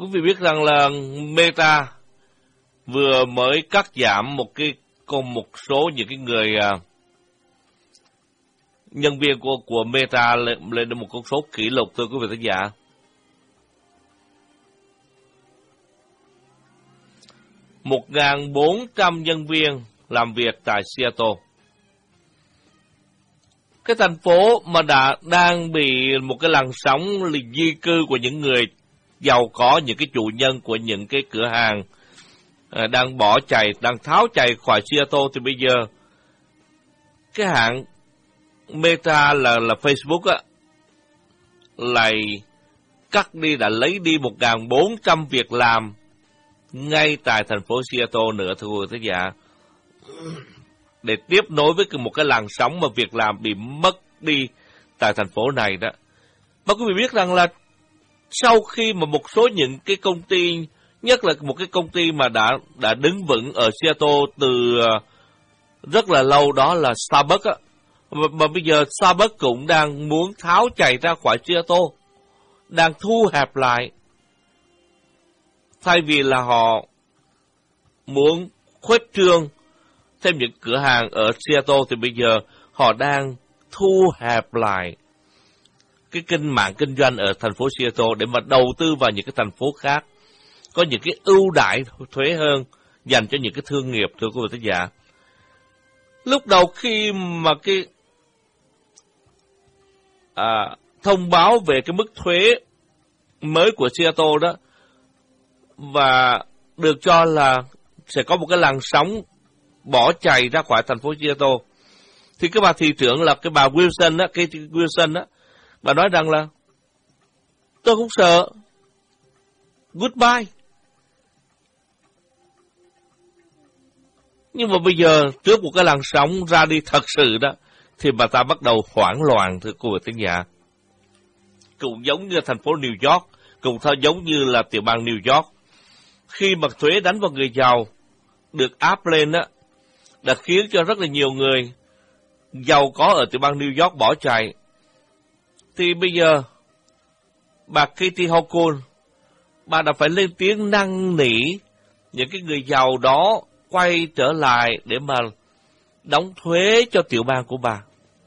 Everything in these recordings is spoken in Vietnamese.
Quý vị biết rằng là Meta vừa mới cắt giảm một số những cái người nhân viên của Meta lên đến một con số kỷ lục, thưa quý vị khán giả. Một 1.400 nhân viên làm việc tại Seattle. Cái thành phố mà đang bị một cái làn sóng di cư của những người giàu có, những cái chủ nhân của những cái cửa hàng đang bỏ chạy, đang tháo chạy khỏi Seattle, thì bây giờ cái hãng Meta là Facebook á, lại đã lấy đi 1.400 việc làm ngay tại thành phố Seattle nữa, thưa quý vị khán giả, để tiếp nối với một cái làn sóng mà việc làm bị mất đi tại thành phố này đó. Và quý vị biết rằng là sau khi mà một số những cái công ty, nhất là một cái công ty mà đã đứng vững ở Seattle từ rất là lâu, đó là Starbucks á, mà bây giờ Starbucks cũng đang muốn tháo chạy ra khỏi Seattle, đang thu hẹp lại. Thay vì là họ muốn khuếch trương thêm những cửa hàng ở Seattle, thì bây giờ họ đang thu hẹp lại cái mạng kinh doanh ở thành phố Seattle để mà đầu tư vào những cái thành phố khác, có những cái ưu đãi thuế hơn dành cho những cái thương nghiệp, thưa quý vị khán giả. Lúc đầu khi mà cái thông báo về cái mức thuế mới của Seattle đó, và được cho là sẽ có một cái làn sóng bỏ chạy ra khỏi thành phố Seattle, thì cái bà thị trưởng là cái bà Wilson á, Katie Wilson á, bà nói rằng là tôi không sợ, goodbye. Nhưng mà bây giờ trước một cái làn sóng ra đi thật sự đó, thì bà ta bắt đầu hoảng loạn, thưa quý vị khán giả. Cũng giống như thành phố New York, cũng giống như là tiểu bang New York, khi mà thuế đánh vào người giàu được áp lên á, đã khiến cho rất là nhiều người giàu có ở tiểu bang New York bỏ chạy. Thì bây giờ bà Katie Hochul, bà đã phải lên tiếng năn nỉ những cái người giàu đó quay trở lại để mà đóng thuế cho tiểu bang của bà.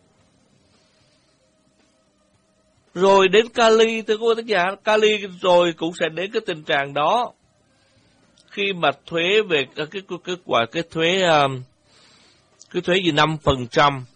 Rồi đến Cali, thưa quý vị khán giả, Cali rồi cũng sẽ đến cái tình trạng đó. Khi mà thuế về cái thuế gì 5%